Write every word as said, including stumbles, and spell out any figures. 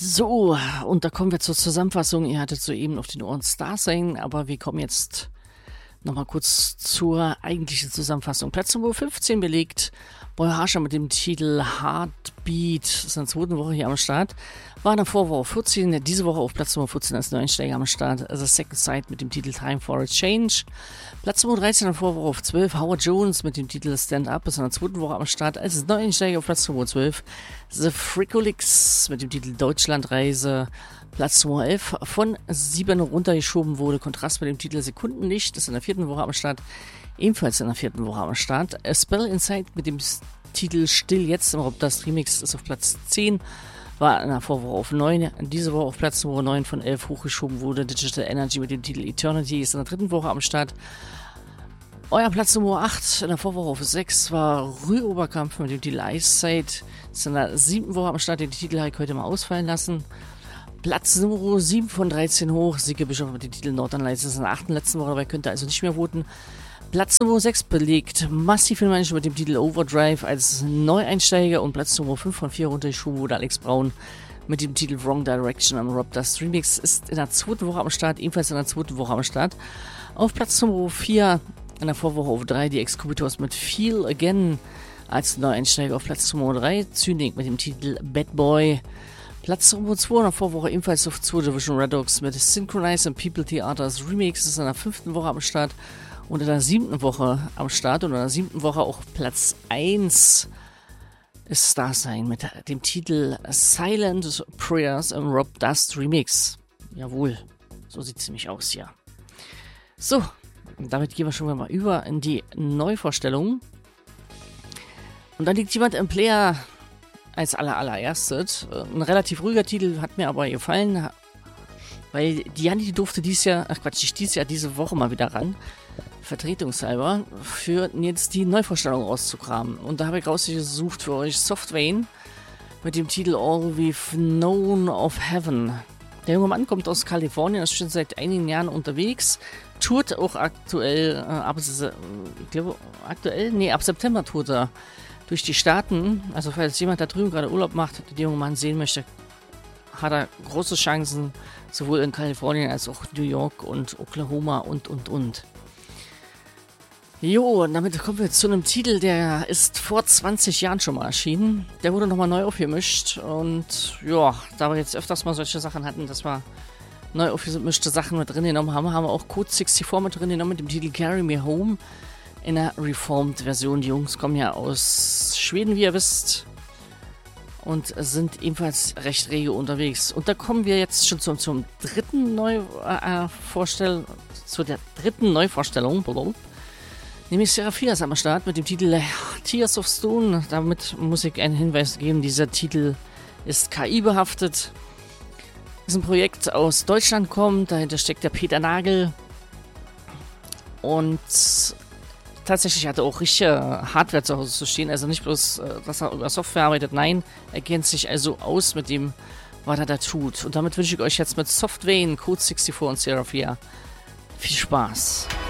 So, und da kommen wir zur Zusammenfassung. Ihr hattet soeben auf den Ohren Starsign, aber wir kommen jetzt nochmal kurz zur eigentlichen Zusammenfassung. Platz Nummer fünfzehn belegt Boy Harsher mit dem Titel Heartbeat. Das ist in der zweiten Woche hier am Start. War in der Vorwoche auf vierzehn, diese Woche auf Platz Nummer vierzehn als Neueinsteiger am Start. The Second Side mit dem Titel Time for a Change. Platz Nummer dreizehn in der Vorwoche auf zwölf. Howard Jones mit dem Titel Stand Up ist in der zweiten Woche am Start als Neueinsteiger auf Platz Nummer zwölf. The Freakolix mit dem Titel Deutschlandreise. Platz Nummer elf von sieben runtergeschoben wurde. Kontrast mit dem Titel Sekundenlicht ist in der vierten Woche am Start. Ebenfalls in der vierten Woche am Start. A Spell Inside mit dem Titel Still Jetzt im Rob Das Remix ist auf Platz zehn. War in der Vorwoche auf neun. Diese Woche auf Platz Nummer neun von elf hochgeschoben wurde. Digital Energy mit dem Titel Eternity ist in der dritten Woche am Start. Euer Platz Nummer acht in der Vorwoche auf sechs war Rühroberkampf mit dem Titel Ice Side. Ist in der siebten Woche am Start. Den Titel habe ich heute mal ausfallen lassen. Platz Nummer sieben von dreizehn hoch. Silke Bischof mit dem Titel Northern Lights ist in der achten letzten Woche dabei, könnt ihr also nicht mehr voten. Platz Nummer sechs belegt Massiv Menschen mit dem Titel Overdrive als Neueinsteiger und Platz Nummer fünf von vier runtergeschoben wurde Alex Braun mit dem Titel Wrong Direction am Rob Das Remix ist in der zweiten Woche am Start, ebenfalls in der zweiten Woche am Start. Auf Platz Nummer vier in der Vorwoche auf drei die Excubitors mit Feel Again als Neueinsteiger. Auf Platz Nummer drei Zynik mit dem Titel Bad Boy. Platz Nummer zwei in der Vorwoche ebenfalls auf zwei Division Red Dogs mit Synchronize and People Theaters Remix ist in der fünften Woche am Start. Und in der siebten Woche am Start und in der siebten Woche auch Platz eins ist Starsign mit dem Titel Silent Prayers im Rob Dust Remix. Jawohl, so sieht es nämlich aus hier. So, damit gehen wir schon mal über in die Neuvorstellung. Und dann liegt jemand im Player als aller allererstes. Ein relativ ruhiger Titel, hat mir aber gefallen, weil die Janni, die durfte dieses Jahr, ach Quatsch, nicht dieses Jahr, diese Woche mal wieder ran. Vertretungshalber, für jetzt die Neuvorstellung rauszukramen. Und da habe ich rausgesucht für euch Softvane mit dem Titel All We've Known of Heaven. Der junge Mann kommt aus Kalifornien, ist schon seit einigen Jahren unterwegs, tourt auch aktuell, äh, ab, ich glaube, aktuell, nee, ab September tourt er durch die Staaten. Also falls jemand da drüben gerade Urlaub macht, den jungen Mann sehen möchte, hat er große Chancen, sowohl in Kalifornien als auch New York und Oklahoma und, und, und. Jo, und damit kommen wir zu einem Titel, der ist vor zwanzig Jahren schon mal erschienen. Der wurde nochmal neu aufgemischt und ja, da wir jetzt öfters mal solche Sachen hatten, dass wir neu aufgemischte Sachen mit drin genommen haben, haben wir auch Code sechsundsiebzig mit drin genommen mit dem Titel Carry Me Home in der Reformed Version. Die Jungs kommen ja aus Schweden, wie ihr wisst, und sind ebenfalls recht rege unterwegs. Und da kommen wir jetzt schon zum, zum dritten Neuvorstellung, äh, zu der dritten Neuvorstellung, pardon. Nämlich Seraphias am Start mit dem Titel Tears of Stone. Damit muss ich einen Hinweis geben, dieser Titel ist K I-behaftet. Ist ein Projekt aus Deutschland kommt, dahinter steckt der Peter Nagel. Und tatsächlich hat er auch richtige Hardware zu Hause zu stehen, also nicht bloß, dass er über Software arbeitet, nein, er kennt sich also aus mit dem, was er da tut. Und damit wünsche ich euch jetzt mit Softvane, Code sechsundsiebzig und Seraphia viel Spaß.